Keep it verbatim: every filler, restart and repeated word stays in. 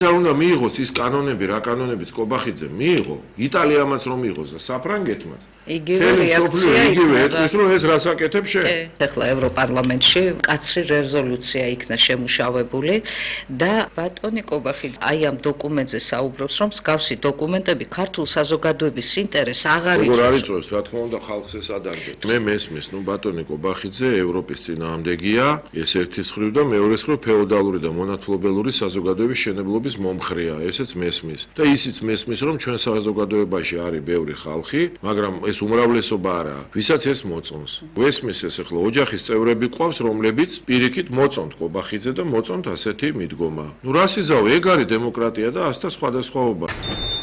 არ უნდა მიიღოს ის კანონები, რა კანონებიც კობახიძე მიიღო, იტალიამაც რომ მიიღოს და საფრანგეთმაც. იგივე რეაქცია იგივე ეტყვის, რომ ეს რას აკეთებ შენ? ეხლა ევროპარლამენტში კაცრი რეზოლუცია იქნა შემუშავებული და ბატონი კობახიძე აი ამ დოკუმენტზე საუბრობს, რომ მსგავსი დოკუმენტები ქართულ საზოგადოების ინტერესს აღარ იწვევს. როგორ არ იწვევს, რა თქმა უნდა, ხალხს ეს ადარდებს. მე მესმის, ნუ ბატონი კობახიძე ევროპის წინააღმდეგია, ეს ერთის მხრივ და მეორეს მხრივ ფეოდალური და მონათმფლობელური საზოგადოების შენებლობის მომხრეა, ესეც მესმის. და ისიც მესმის, რომ ჩვენ საზოგადოებაში არის ბევრი ხალხი, მაგრამ ეს უმრავლესობა არაა, ვისაც ეს მოწონს. ვესმის ეს ახლა ოჯახის წევრები ყავს, რომლებიც პირიქით მოწონთ კობახიძე და მოწონთ ასეთი მიდგომა. ნუ რას იზავ, ეგ არის დემოკრატია და ასთა სხვადასხვაობა.